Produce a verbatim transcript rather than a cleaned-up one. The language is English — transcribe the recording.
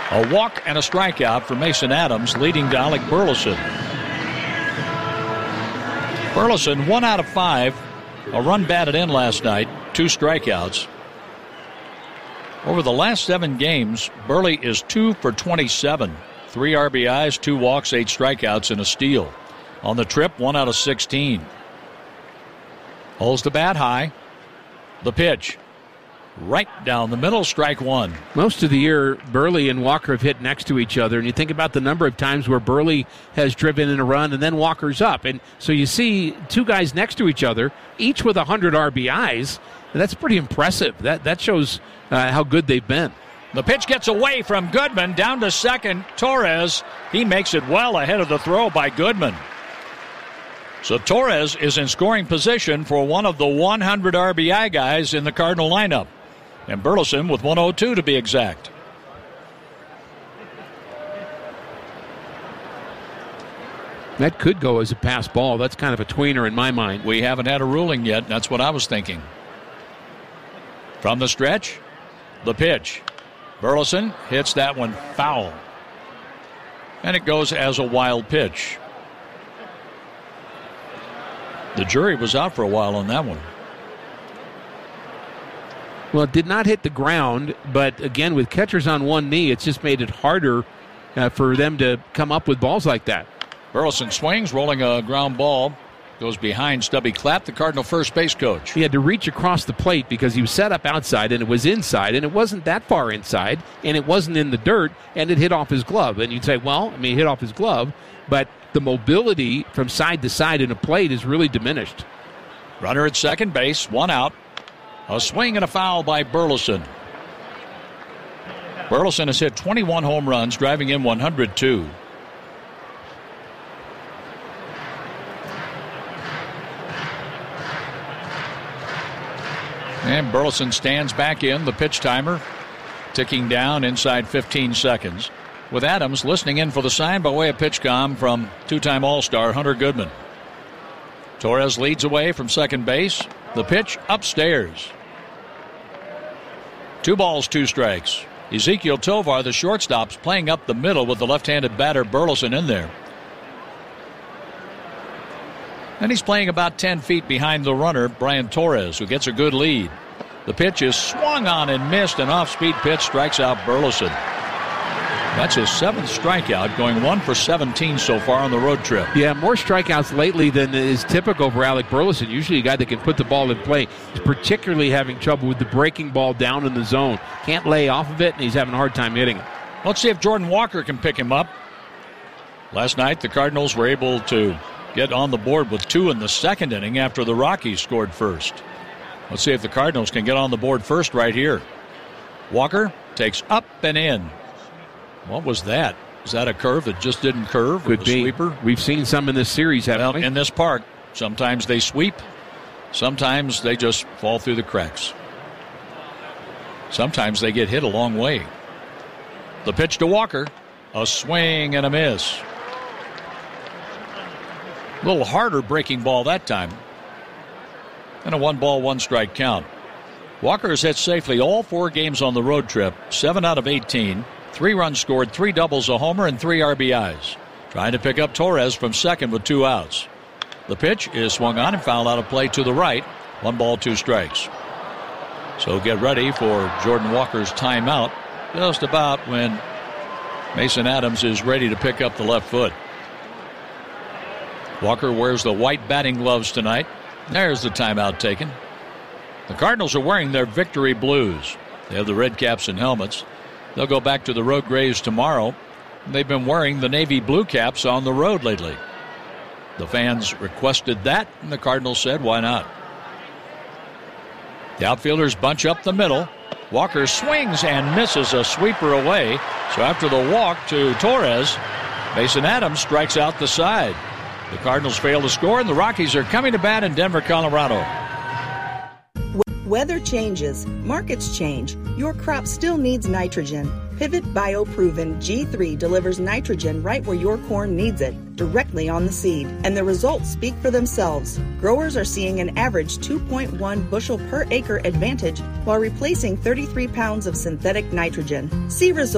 A walk and a strikeout for Mason Adams, leading to Alec Burleson. Burleson, one out of five. A run batted in last night, two strikeouts. Over the last seven games, Burley is two for twenty-seven. Three R B Is, two walks, eight strikeouts, and a steal. On the trip, one out of sixteen. Holds the bat high. The pitch. Right down the middle, strike one. Most of the year, Burley and Walker have hit next to each other, and you think about the number of times where Burley has driven in a run and then Walker's up. And so you see two guys next to each other, each with one hundred R B Is, and that's pretty impressive. That, that shows uh, how good they've been. The pitch gets away from Goodman, down to second. Torres, he makes it well ahead of the throw by Goodman. So Torres is in scoring position for one of the one hundred R B I guys in the Cardinal lineup. And Burleson with one oh two to be exact. That could go as a pass ball. That's kind of a tweener in my mind. We haven't had a ruling yet. That's what I was thinking. From the stretch, the pitch. Burleson hits that one foul. And it goes as a wild pitch. The jury was out for a while on that one. Well, it did not hit the ground, but again, with catchers on one knee, it's just made it harder uh, for them to come up with balls like that. Burleson swings, rolling a ground ball. Goes behind Stubby Clapp, the Cardinal first base coach. He had to reach across the plate because he was set up outside, and it was inside, and it wasn't that far inside, and it wasn't in the dirt, and it hit off his glove. And you'd say, well, I mean, it hit off his glove, but the mobility from side to side in a plate is really diminished. Runner at second base, one out. A swing and a foul by Burleson. Burleson has hit twenty-one home runs, driving in one hundred two. And Burleson stands back in, the pitch timer ticking down inside fifteen seconds. With Adams listening in for the sign by way of PitchCom from two-time All-Star Hunter Goodman. Torres leads away from second base. The pitch upstairs. Two balls, two strikes. Ezekiel Tovar, the shortstop's playing up the middle with the left-handed batter Burleson in there. And he's playing about ten feet behind the runner, Brian Torres, who gets a good lead. The pitch is swung on and missed. An off-speed pitch strikes out Burleson. That's his seventh strikeout, going one for seventeen so far on the road trip. Yeah, more strikeouts lately than is typical for Alec Burleson. Usually a guy that can put the ball in play. He's particularly having trouble with the breaking ball down in the zone. Can't lay off of it, and he's having a hard time hitting it. Let's see if Jordan Walker can pick him up. Last night, the Cardinals were able to get on the board with two in the second inning after the Rockies scored first. Let's see if the Cardinals can get on the board first right here. Walker takes up and in. What was that? Is that a curve that just didn't curve? Could be. Sweeper? We've seen some in this series, haven't well, we? In this park, sometimes they sweep. Sometimes they just fall through the cracks. Sometimes they get hit a long way. The pitch to Walker. A swing and a miss. A little harder breaking ball that time. And a one ball, one strike count. Walker has hit safely all four games on the road trip. Seven out of eighteen. Three runs scored, three doubles, a homer, and three R B Is. Trying to pick up Torres from second with two outs. The pitch is swung on and fouled out of play to the right. One ball, two strikes. So get ready for Jordan Walker's timeout just about when Mason Adams is ready to pick up the left foot. Walker wears the white batting gloves tonight. There's the timeout taken. The Cardinals are wearing their victory blues. They have the red caps and helmets. They'll go back to the road grays tomorrow. They've been wearing the navy blue caps on the road lately. The fans requested that, and the Cardinals said, why not? The outfielders bunch up the middle. Walker swings and misses a sweeper away. So after the walk to Torres, Mason Adams strikes out the side. The Cardinals fail to score, and the Rockies are coming to bat in Denver, Colorado. Weather changes, markets change. Your crop still needs nitrogen. Pivot BioProven G three delivers nitrogen right where your corn needs it, directly on the seed. And the results speak for themselves. Growers are seeing an average two point one bushel per acre advantage while replacing thirty-three pounds of synthetic nitrogen. See results